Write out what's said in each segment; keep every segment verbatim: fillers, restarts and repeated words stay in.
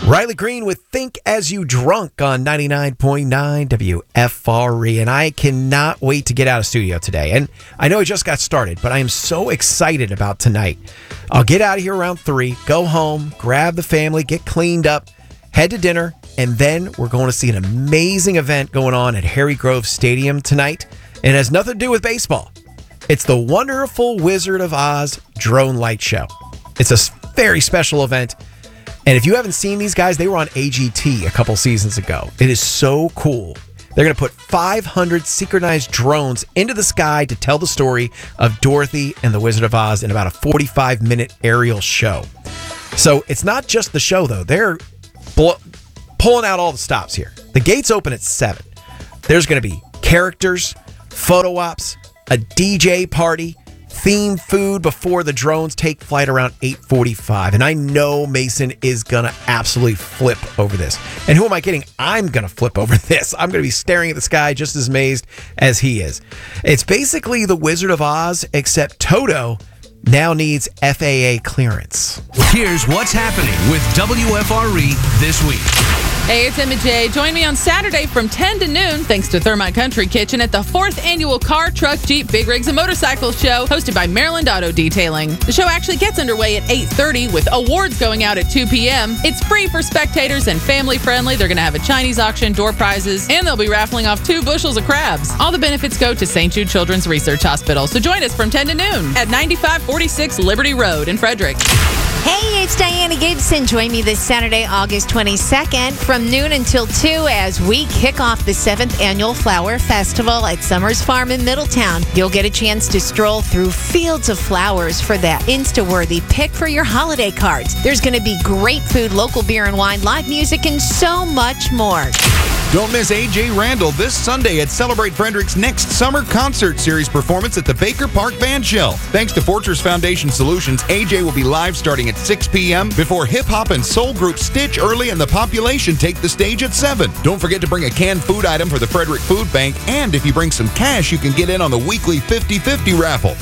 Riley Green with Think As You Drunk on ninety-nine point nine W F R E. And I cannot wait to get out of studio today. And I know I just got started, but I am so excited about tonight. I'll get out of here around three, go home, grab the family, get cleaned up, head to dinner, and then we're going to see an amazing event going on at Harry Grove Stadium tonight. And it has nothing to do with baseball. It's the Wonderful Wizard of Oz Drone Light Show. It's a very special event. And if you haven't seen these guys, they were on A G T a couple seasons ago. It is so cool. They're going to put five hundred synchronized drones into the sky to tell the story of Dorothy and the Wizard of Oz in about a forty-five minute aerial show. So it's not just the show, though. They're bl- pulling out all the stops here. The gates open at seven. There's going to be characters, photo ops, a D J party, themed food before the drones take flight around eight forty-five. And I know Mason is going to absolutely flip over this. And who am I kidding? I'm going to flip over this. I'm going to be staring at the sky just as amazed as he is. It's basically the Wizard of Oz, except Toto now needs F A A clearance. Here's what's happening with W F R E this week. Hey, it's Emma J. Join me on Saturday from ten to noon, thanks to Thermite Country Kitchen, at the fourth annual Car, Truck, Jeep, Big Rigs, and Motorcycles Show, hosted by Maryland Auto Detailing. The show actually gets underway at eight thirty, with awards going out at two p.m. It's free for spectators and family-friendly. They're going to have a Chinese auction, door prizes, and they'll be raffling off two bushels of crabs. All the benefits go to Saint Jude Children's Research Hospital. So join us from ten to noon at ninety-five forty-six Liberty Road in Frederick. Hey, it's Diana Gibson. Join me this Saturday, August twenty-second, from noon until two as we kick off the seventh Annual Flower Festival at Summers Farm in Middletown. You'll get a chance to stroll through fields of flowers for that Insta-worthy pick for your holiday cards. There's going to be great food, local beer and wine, live music, and so much more. Don't miss A J Randall this Sunday at Celebrate Frederick's next summer concert series performance at the Baker Park Band Shell. Thanks to Fortress Foundation Solutions, A J will be live starting at six p.m. before hip-hop and soul group Stitch Early and the Population take the stage at seven. Don't forget to bring a canned food item for the Frederick Food Bank, and if you bring some cash, you can get in on the weekly fifty-fifty raffle.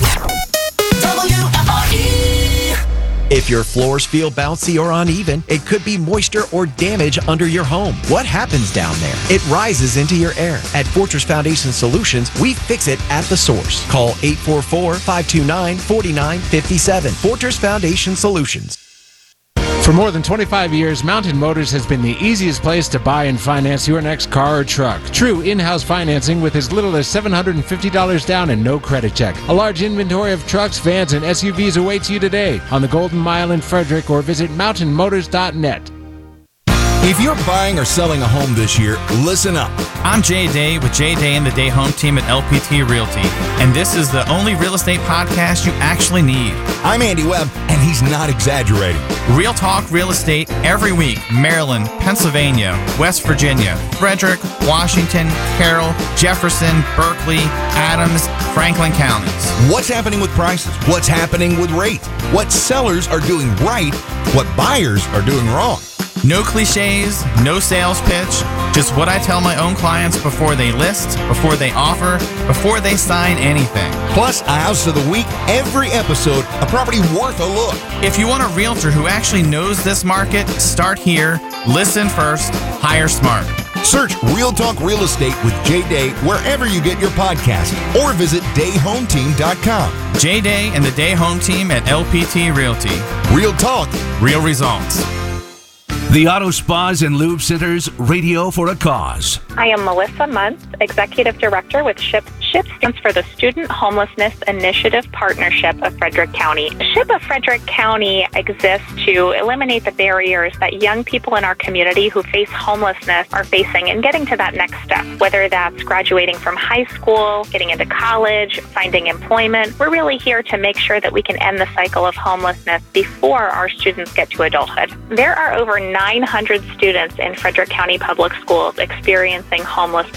W F R E. If your floors feel bouncy or uneven, it could be moisture or damage under your home. What happens down there? It rises into your air. At Fortress Foundation Solutions, we fix it at the source. Call eight four four, five two nine, four nine five seven. Fortress Foundation Solutions. For more than twenty-five years, Mountain Motors has been the easiest place to buy and finance your next car or truck. True in-house financing with as little as seven hundred fifty dollars down and no credit check. A large inventory of trucks, vans, and S U Vs awaits you today on the Golden Mile in Frederick, or visit mountain motors dot net. If you're buying or selling a home this year, listen up. I'm Jay Day with Jay Day and the Day Home Team at L P T Realty, and this is the only real estate podcast you actually need. I'm Andy Webb, and he's not exaggerating. Real talk real estate every week. Maryland, Pennsylvania, West Virginia, Frederick, Washington, Carroll, Jefferson, Berkeley, Adams, Franklin counties. What's happening with prices? What's happening with rates? What sellers are doing right? What buyers are doing wrong? No cliches, no sales pitch, just what I tell my own clients before they list, before they offer, before they sign anything. Plus, a house of the week, every episode, a property worth a look. If you want a realtor who actually knows this market, start here, listen first, hire smart. Search Real Talk Real Estate with Jay Day wherever you get your podcast, or visit day home team dot com. Jay Day and the Day Home Team at L P T Realty. Real talk, real results. The Auto Spas and Lube Center's Radio for a Cause. I am Melissa Muntz, Executive Director with SHIP. SHIP stands for the Student Homelessness Initiative Partnership of Frederick County. SHIP of Frederick County exists to eliminate the barriers that young people in our community who face homelessness are facing in getting to that next step, whether that's graduating from high school, getting into college, finding employment. We're really here to make sure that we can end the cycle of homelessness before our students get to adulthood. There are over nine hundred students in Frederick County Public Schools experiencing homelessness